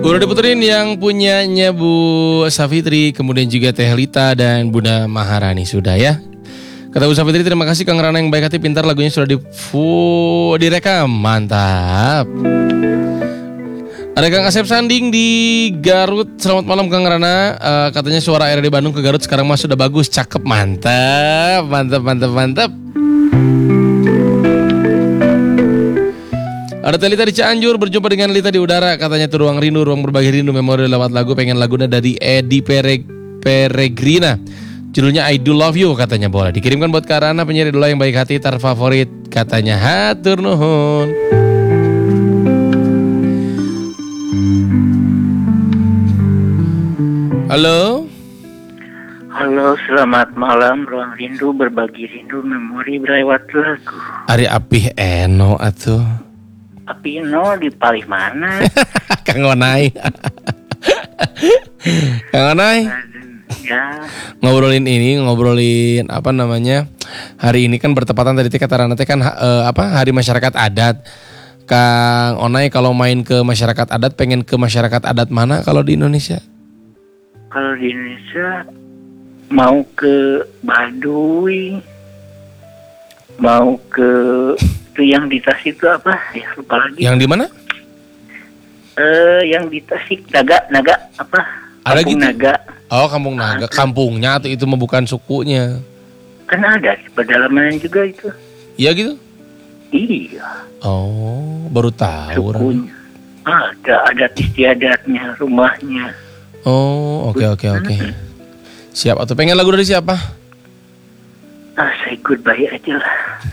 Udah diputerin yang punyanya Bu Safitri, kemudian juga Teh Lita dan Bunda Maharani sudah ya. Kata Bu Safitri, terima kasih Kang Rana yang baik hati, pintar, lagunya sudah direkam, mantap. Ada Kang Asep Sanding di Garut, selamat malam Kang Rana. Katanya suara RRD Bandung ke Garut sekarang sudah bagus, cakep, mantap, mantap, mantap, mantap. Ada Telita di Cianjur, berjumpa dengan Lita di udara. Katanya tuh ruang rindu, ruang berbagi rindu, memori lewat lagu, pengen lagunya dari Edi Peregrina. Judulnya I Do Love You, katanya boleh dikirimkan buat Kak Rana, penyanyi idola yang baik hati terfavorit. Katanya hatur nuhun. Halo. Halo, selamat malam. Ruang rindu, berbagi rindu, memori berlewat lagu. Ari apih eno atuh. Api no di paling mana? Kang Onai. Kang Onai. Ya. Ngobrolin apa namanya? Hari ini kan bertepatan tadi kata Rana teh kan Hari Masyarakat Adat. Kang Onai kalau main ke masyarakat adat, pengen ke masyarakat adat mana kalau di Indonesia? Kalau di Indonesia mau ke Baduy, mau ke itu yang di Tasik itu apa? Ya lupa lagi. Yang di mana? Yang di Tasik, Naga apa? Ada Kampung gitu? Naga. Oh, Kampung Naga, kampungnya atau itu mah bukan sukunya? Kan ada di pedalaman juga itu. Iya gitu? Iya. Oh, baru tahu. Sukunya. Ada adat istiadatnya, rumahnya. Oh, oke. Siap, atau pengen lagu dari siapa? Say goodbye aja lah.